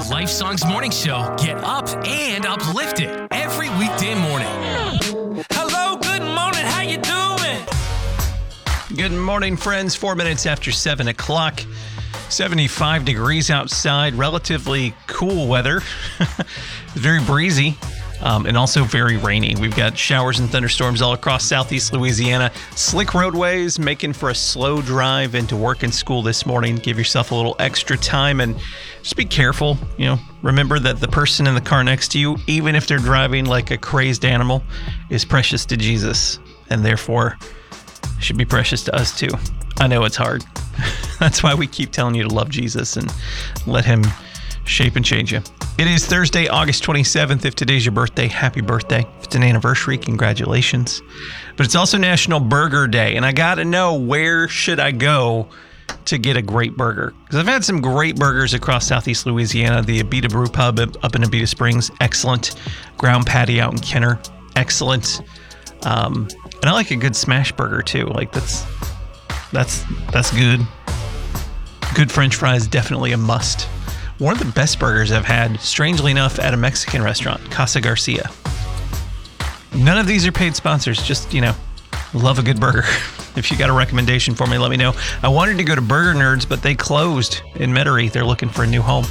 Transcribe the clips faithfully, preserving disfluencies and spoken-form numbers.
Life Songs Morning Show. Get up and uplifted every weekday morning. Hello, good morning. How you doing? Good morning, friends. Four minutes after seven o'clock. seventy-five degrees outside. Relatively cool weather. Very breezy. Um, and also very rainy. We've got showers and thunderstorms all across southeast Louisiana. Slick roadways, making for a slow drive into work and school this morning. Give yourself a little extra time and just be careful. You know, remember that the person in the car next to you, even if they're driving like a crazed animal, is precious to Jesus, and therefore should be precious to us too. I know it's hard. That's why we keep telling you to love Jesus and let him shape and change you. It is Thursday, August twenty-seventh. If today's your birthday, happy birthday. If it's an anniversary, congratulations. But it's also National Burger Day, and I got to know, where should I go to get a great burger? Because I've had some great burgers across southeast Louisiana. The Abita Brew Pub up in Abita Springs, excellent. Ground Patty out in Kenner, excellent. Um, and I like a good smash burger too. Like that's that's that's good. Good French fries, definitely a must. One of the best burgers I've had, strangely enough, at a Mexican restaurant, Casa Garcia. None of these are paid sponsors, just, you know, love a good burger. If you got a recommendation for me, let me know. I wanted to go to Burger Nerds, but they closed in Metairie. They're looking for a new home.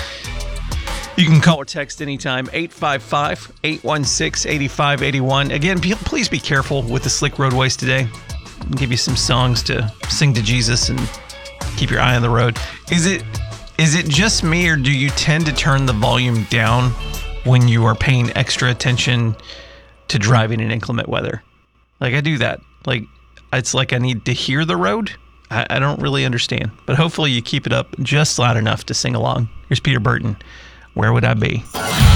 You can call or text anytime, eight five five, eight one six, eight five eight one. Again, please be careful with the slick roadways today. I'll give you some songs to sing to Jesus and keep your eye on the road. Is it... Is it just me, or do you tend to turn the volume down when you are paying extra attention to driving in inclement weather? Like, I do that. Like, it's like I need to hear the road. I, I don't really understand. But hopefully you keep it up just loud enough to sing along. Here's Peter Burton. Where would I be?